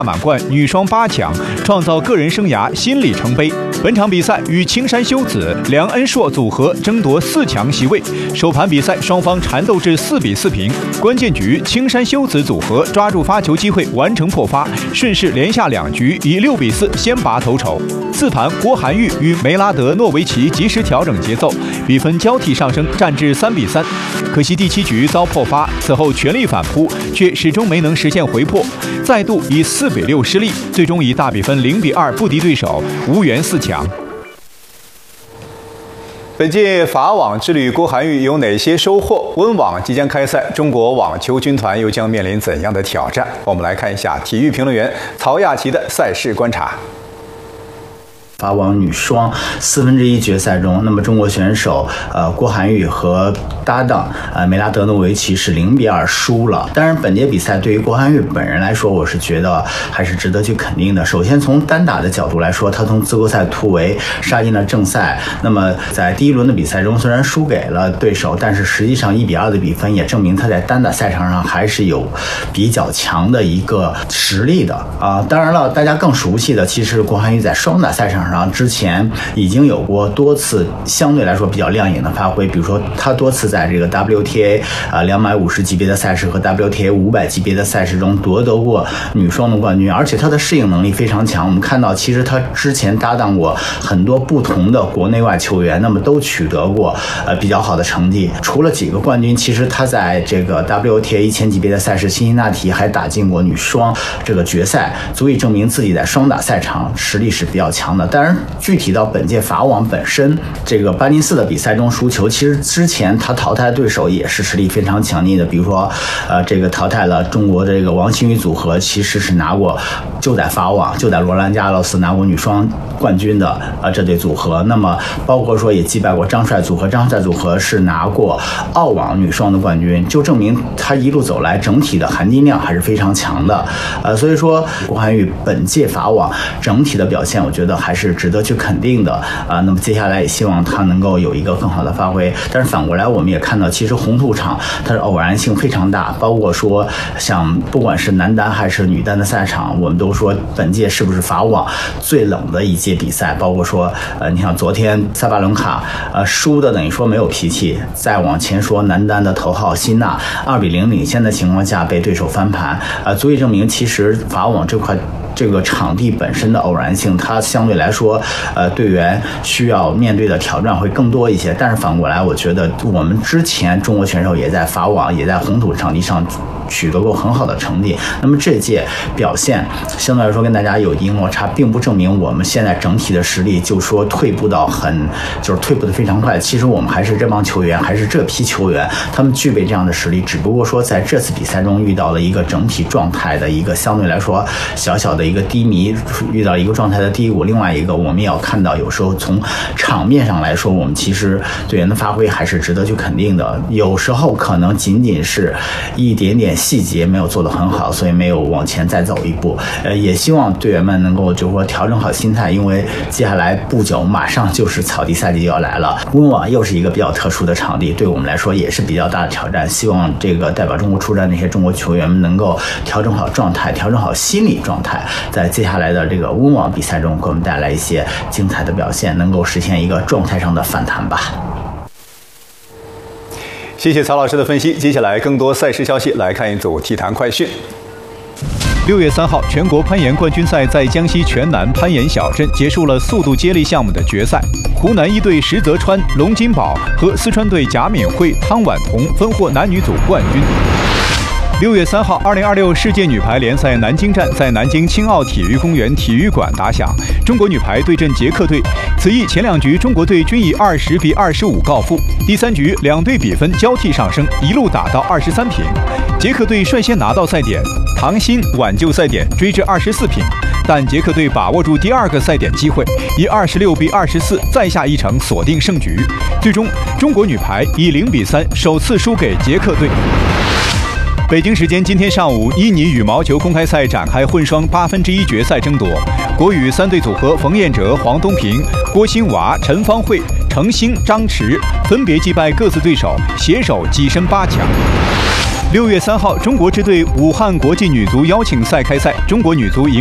满贯女双8强，创造个人生涯新里程碑。本场比赛与青山修子、梁恩硕组合争夺4强席位。首盘比赛双方缠斗至4比4平，关键局青山修子组合抓住发球机会完成破发，顺势连下2局，以6比4先拔头筹。4盘郭涵玉与梅拉德诺维奇及时调整节奏，比分交替上升，战至3比3。可惜第7局遭破发，此后全力反扑，却始终没能实现回破，再度以4比6失利，最终以大比分0比2不敌对手，无缘4强。本届法网之旅，郭涵玉有哪些收获？温网即将开赛，中国网球军团又将面临怎样的挑战？我们来看一下体育评论员曹亚琪的赛事观察。 法网女双1/4决赛中，那么中国选手郭涵玉和搭档梅拉德诺维奇是0比2输了。当然，本届比赛对于郭涵玉本人来说，我是觉得还是值得去肯定的。首先从单打的角度来说，他从资格赛突围杀进了正赛。那么在第1轮的比赛中，虽然输给了对手，但是实际上1比2的比分也证明他在单打赛场上还是有比较强的一个实力的啊。当然了，大家更熟悉的其实郭涵玉在双打赛场上之前已经有过多次相对来说比较亮眼的发挥，比如说他多次在这个 WTA 250级别的赛事和 WTA 500级别的赛事中夺得过女双的冠军，而且他的适应能力非常强。我们看到，其实他之前搭档过很多不同的国内外球员，那么都取得过比较好的成绩。除了几个冠军，其实他在这个 WTA 1000级别的赛事辛辛那提还打进过女双这个决赛，足以证明自己在双打赛场实力是比较强的。当然，具体到本届法网本身，这个巴金斯的比赛中输球，其实之前他淘汰对手也是实力非常强劲的，比如说这个淘汰了中国的这个王欣雨组合，其实是拿过就在法网就在罗兰加洛斯拿过女双冠军的这对组合。那么包括说也击败过张帅组合，张帅组合是拿过澳网女双的冠军，就证明他一路走来整体的含金量还是非常强的。所以说郭涵玉本届法网整体的表现，我觉得还是值得去肯定的那么接下来也希望他能够有一个更好的发挥。但是反过来我们也看到，其实红土场它的偶然性非常大，包括说像不管是男单还是女单的赛场，我们都说本届是不是法网最冷的一届比赛，包括说你像昨天萨巴伦卡输的等于说没有脾气，再往前说男单的头号辛纳2比0领先的情况下被对手翻盘足以证明其实法网这个场地本身的偶然性，它相对来说队员需要面对的挑战会更多一些。但是反过来，我觉得我们之前中国选手也在法网也在红土场地上取得过很好的成绩，那么这届表现相对来说跟大家有一定落差，并不证明我们现在整体的实力就说退步到退步的非常快。其实我们还是这帮球员，还是这批球员，他们具备这样的实力，只不过说在这次比赛中遇到了一个整体状态的一个相对来说小小的一个低迷，遇到一个状态的低谷。另外一个我们也要看到，有时候从场面上来说，我们其实队员的发挥还是值得去肯定的，有时候可能仅仅是一点点细节没有做得很好，所以没有往前再走一步。也希望队员们能够就是说调整好心态，因为接下来不久马上就是草地赛季就要来了，温网又是一个比较特殊的场地，对我们来说也是比较大的挑战。希望这个代表中国出战那些中国球员们能够调整好状态，调整好心理状态，在接下来的这个温网比赛中给我们带来一些精彩的表现，能够实现一个状态上的反弹吧。 谢谢曹老师的分析。接下来更多赛事消息，来看一组体坛快讯。6月3号，全国攀岩冠军赛在江西全南攀岩小镇结束了速度接力项目的决赛。湖南一队石泽川、龙金宝和四川队贾敏慧、汤婉彤分获男女组冠军。6月3号，2026世界女排联赛南京站在南京青奥体育公园体育馆打响，中国女排对阵捷克队。此役前2局中国队均以20比25告负，第3局两队比分交替上升，一路打到23平。捷克队率先拿到赛点，唐鑫挽救赛点追至24平，但捷克队把握住第2个赛点机会，以26比24再下一城锁定胜局。最终，中国女排以0比3首次输给捷克队。北京时间今天上午，伊尼羽毛球公开赛展开混双1/8决赛争夺。国羽3队组合冯彦哲、黄东萍、郭欣娃、陈芳慧、程鑫、张弛分别击败各自对手，携手跻身8强。 6月3号，中国支队武汉国际女足邀请赛开赛，中国女足赢